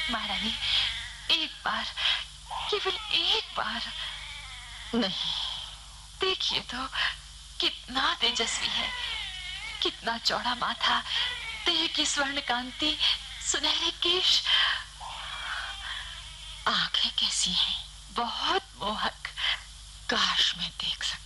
महारानी, एक बार, केवल एक बार। नहीं। देखिए तो, कितना तेजस्वी है, कितना चौड़ा माथा, देह की स्वर्ण कांति, सुनहरे केश, आंखें कैसी हैं? बहुत मोहक। काश मैं देख सकती।